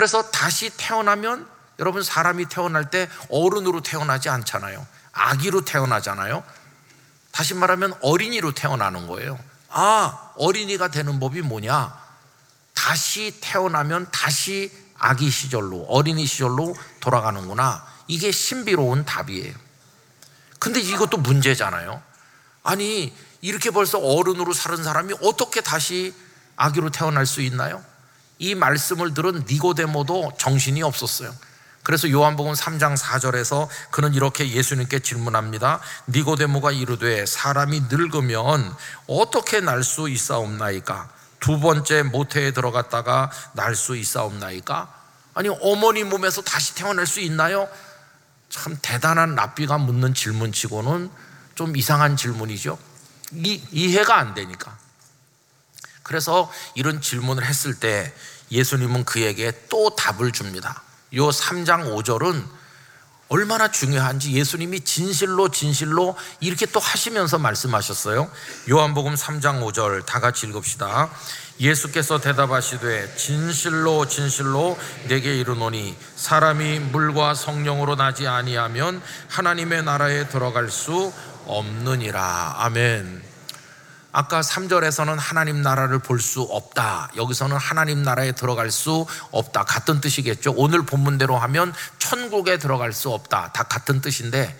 그래서 다시 태어나면, 여러분 사람이 태어날 때 어른으로 태어나지 않잖아요. 아기로 태어나잖아요. 다시 말하면 어린이로 태어나는 거예요. 어린이가 되는 법이 뭐냐? 다시 태어나면 다시 아기 시절로, 어린이 시절로 돌아가는구나. 이게 신비로운 답이에요. 근데 이것도 문제잖아요. 아니, 이렇게 벌써 어른으로 사는 사람이 어떻게 다시 아기로 태어날 수 있나요? 이 말씀을 들은 니고데모도 정신이 없었어요. 그래서 요한복음 3장 4절에서 그는 이렇게 예수님께 질문합니다. 니고데모가 이르되 사람이 늙으면 어떻게 날 수 있사옵나이까? 두 번째 모태에 들어갔다가 날 수 있사옵나이까? 아니, 어머니 몸에서 다시 태어날 수 있나요? 참 대단한 랍비가 묻는 질문치고는 좀 이상한 질문이죠. 이해가 안 되니까. 그래서 이런 질문을 했을 때 예수님은 그에게 또 답을 줍니다. 요 3장 5절은 얼마나 중요한지 예수님이 진실로 이렇게 또 하시면서 말씀하셨어요. 요한복음 3장 5절 다 같이 읽읍시다. 예수께서 대답하시되 진실로 내게 이르노니 사람이 물과 성령으로 나지 아니하면 하나님의 나라에 들어갈 수 없느니라. 아멘. 아까 3절에서는 하나님 나라를 볼 수 없다, 여기서는 하나님 나라에 들어갈 수 없다, 같은 뜻이겠죠. 오늘 본문대로 하면 천국에 들어갈 수 없다, 다 같은 뜻인데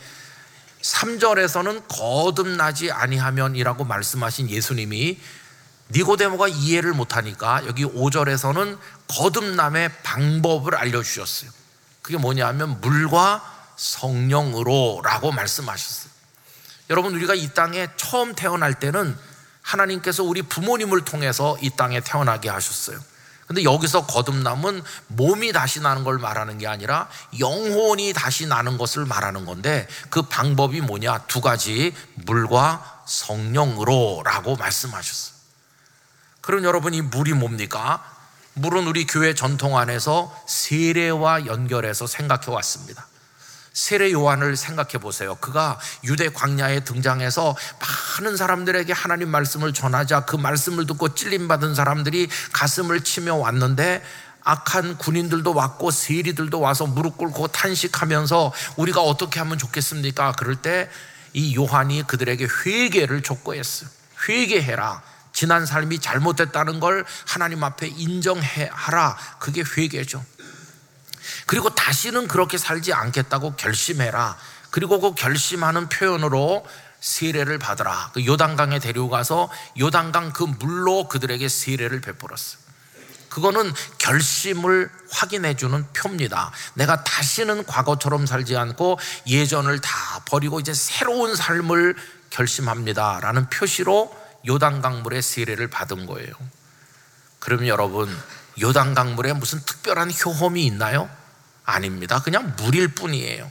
3절에서는 거듭나지 아니하면 이라고 말씀하신 예수님이 니고데모가 이해를 못하니까 여기 5절에서는 거듭남의 방법을 알려주셨어요. 그게 뭐냐면 물과 성령으로 라고 말씀하셨어요. 여러분, 우리가 이 땅에 처음 태어날 때는 하나님께서 우리 부모님을 통해서 이 땅에 태어나게 하셨어요. 근데 여기서 거듭남은 몸이 다시 나는 걸 말하는 게 아니라 영혼이 다시 나는 것을 말하는 건데, 그 방법이 뭐냐? 두 가지, 물과 성령으로 라고 말씀하셨어요. 그럼 여러분, 이 물이 뭡니까? 물은 우리 교회 전통 안에서 세례와 연결해서 생각해 왔습니다. 세례 요한을 생각해 보세요. 그가 유대 광야에 등장해서 많은 사람들에게 하나님 말씀을 전하자 그 말씀을 듣고 찔림받은 사람들이 가슴을 치며 왔는데, 악한 군인들도 왔고 세리들도 와서 무릎 꿇고 탄식하면서 우리가 어떻게 하면 좋겠습니까? 그럴 때 이 요한이 그들에게 회개를 촉구했어요. 회개해라. 지난 삶이 잘못됐다는 걸 하나님 앞에 인정하라. 그게 회개죠. 그리고 다시는 그렇게 살지 않겠다고 결심해라. 그리고 그 결심하는 표현으로 세례를 받으라. 그 요단강에 데려가서 요단강 그 물로 그들에게 세례를 베풀었어요. 그거는 결심을 확인해 주는 표입니다. 내가 다시는 과거처럼 살지 않고 예전을 다 버리고 이제 새로운 삶을 결심합니다 라는 표시로 요단강물의 세례를 받은 거예요. 그러면 여러분, 요단강물에 무슨 특별한 효험이 있나요? 아닙니다. 그냥 물일 뿐이에요.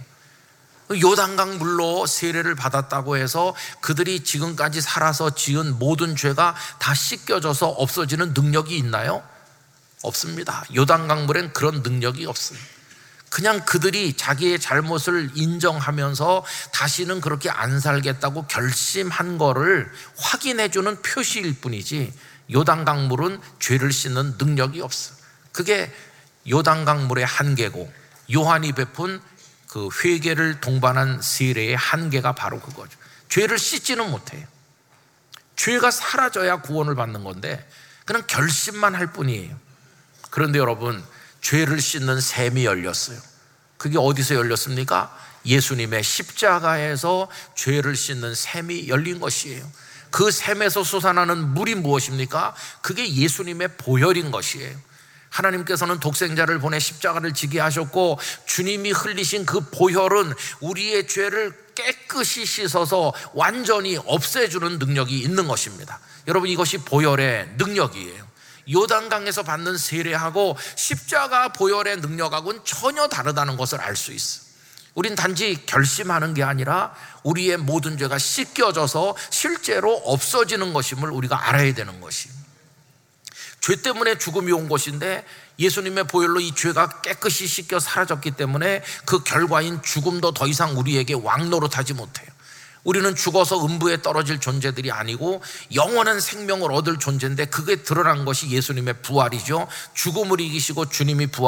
요단강 물로 세례를 받았다고 해서 그들이 지금까지 살아서 지은 모든 죄가 다 씻겨져서 없어지는 능력이 있나요? 없습니다. 요단강 물엔 그런 능력이 없습니다. 그냥 그들이 자기의 잘못을 인정하면서 다시는 그렇게 안 살겠다고 결심한 거를 확인해주는 표시일 뿐이지, 요단강 물은 죄를 씻는 능력이 없어요. 그게 요단강 물의 한계고, 요한이 베푼 그 회개를 동반한 세례의 한계가 바로 그거죠. 죄를 씻지는 못해요. 죄가 사라져야 구원을 받는 건데 그냥 결심만 할 뿐이에요. 그런데 여러분, 죄를 씻는 샘이 열렸어요. 그게 어디서 열렸습니까? 예수님의 십자가에서 죄를 씻는 샘이 열린 것이에요. 그 샘에서 솟아나는 물이 무엇입니까? 그게 예수님의 보혈인 것이에요. 하나님께서는 독생자를 보내 십자가를 지게 하셨고, 주님이 흘리신 그 보혈은 우리의 죄를 깨끗이 씻어서 완전히 없애주는 능력이 있는 것입니다. 여러분, 이것이 보혈의 능력이에요. 요단강에서 받는 세례하고 십자가 보혈의 능력하고는 전혀 다르다는 것을 알 수 있어요. 우린 단지 결심하는 게 아니라 우리의 모든 죄가 씻겨져서 실제로 없어지는 것임을 우리가 알아야 되는 것입니다. 죄 때문에 죽음이 온 것인데 예수님의 보혈로 이 죄가 깨끗이 씻겨 사라졌기 때문에 그 결과인 죽음도 더 이상 우리에게 왕노릇하지 못해요. 우리는 죽어서 음부에 떨어질 존재들이 아니고 영원한 생명을 얻을 존재인데, 그게 드러난 것이 예수님의 부활이죠. 죽음을 이기시고 주님이 부활